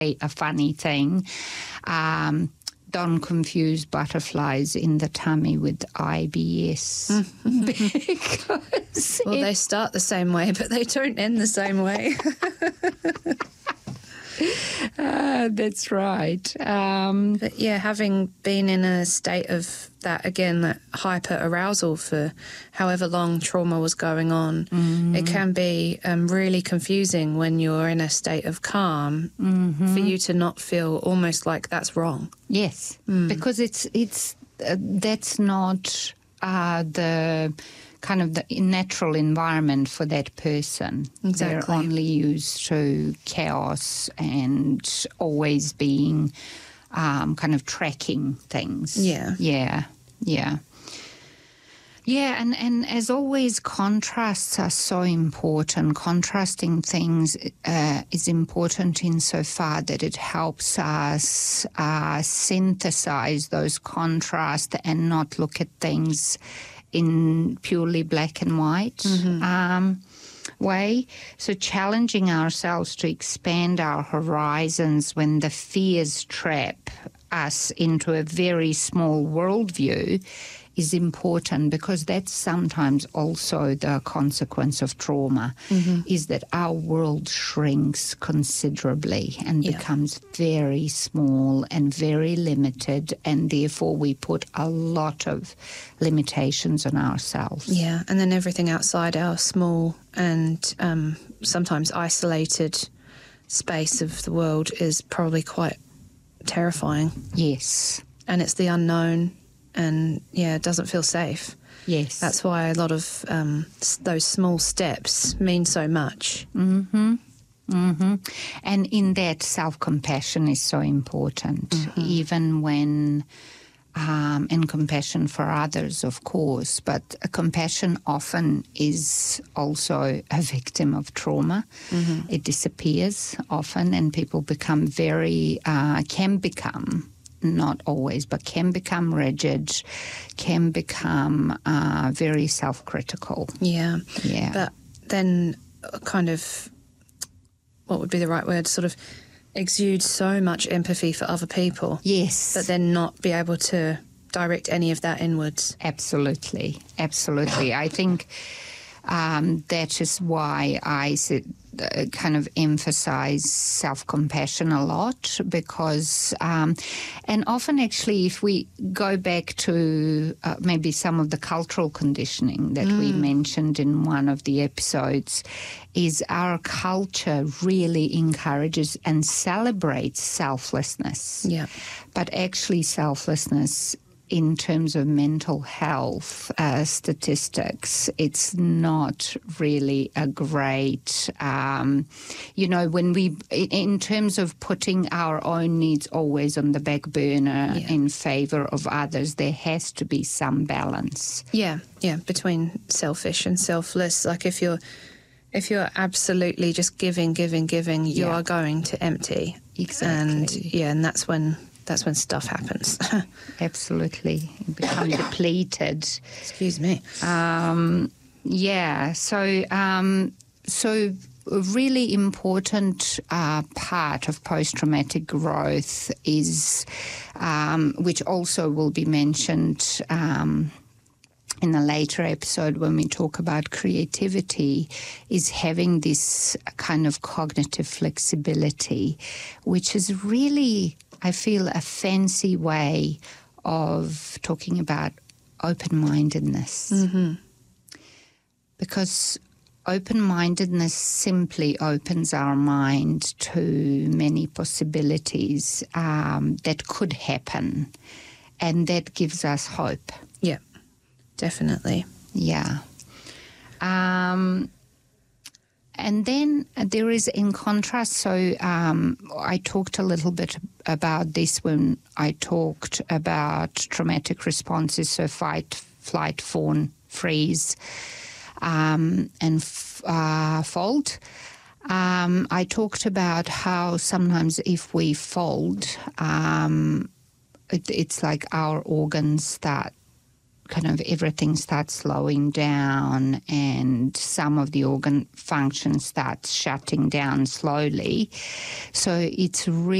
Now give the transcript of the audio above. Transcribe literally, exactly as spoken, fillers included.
a funny thing. Um, don't confuse butterflies in the tummy with I B S. because well, it, they start the same way, but they don't end the same way. uh, that's right. Um, but yeah, having been in a state of that, again, that hyper arousal for however long trauma was going on, mm-hmm. it can be um, really confusing when you're in a state of calm mm-hmm. for you to not feel almost like that's wrong. Yes, mm. because it's it's uh, that's not uh, the kind of the natural environment for that person. Exactly. They're only used to chaos and always being um, kind of tracking things. Yeah. Yeah, yeah. Yeah, and, and as always, contrasts are so important. Contrasting things uh, is important insofar that it helps us uh, synthesize those contrasts and not look at things in purely black and white mm-hmm. um, way. So challenging ourselves to expand our horizons when the fears trap us into a very small worldview is important, because that's sometimes also the consequence of trauma, mm-hmm. is that our world shrinks considerably and yeah. becomes very small and very limited, and therefore we put a lot of limitations on ourselves. Yeah, and then everything outside our small and um, sometimes isolated space of the world is probably quite terrifying. Yes. And it's the unknown. And, yeah, it doesn't feel safe. Yes. That's why a lot of um, those small steps mean so much. Mm-hmm. Mm-hmm. And in that, self-compassion is so important, mm-hmm. even when, um, and compassion for others, of course, but compassion often is also a victim of trauma. Mm-hmm. It disappears often, and people become very, uh, can become, not always, but can become rigid, can become uh, very self-critical. Yeah. Yeah. But then kind of, what would be the right word, sort of exude so much empathy for other people. Yes. But then not be able to direct any of that inwards. Absolutely. Absolutely. I think um, that is why I said, Uh, kind of emphasize self-compassion a lot, because um, and often actually if we go back to uh, maybe some of the cultural conditioning that mm. we mentioned in one of the episodes, is our culture really encourages and celebrates selflessness. Yeah. But actually selflessness in terms of mental health uh, statistics, it's not really a great, um, you know, when we, in terms of putting our own needs always on the back burner yeah. in favor of others, there has to be some balance. Yeah, yeah, between selfish and selfless. Like if you're, if you're absolutely just giving, giving, giving, you yeah. are going to empty. Exactly. And yeah, and that's when... That's when stuff happens. Absolutely. You become depleted. Excuse me. Um, yeah. So, um, so a really important uh, part of post-traumatic growth is, um, which also will be mentioned um, in a later episode when we talk about creativity, is having this kind of cognitive flexibility, which is really, I feel, a fancy way of talking about open-mindedness. Mm-hmm. Because open-mindedness simply opens our mind to many possibilities um, that could happen, and that gives us hope. Yeah, definitely. Yeah. Um, and then there is, in contrast, so um, I talked a little bit about this when I talked about traumatic responses, so fight, flight, fawn, freeze, um, and f- uh, fold. Um, I talked about how sometimes if we fold, um, it, it's like our organs start kind of everything starts slowing down and some of the organ function starts shutting down slowly. So it's really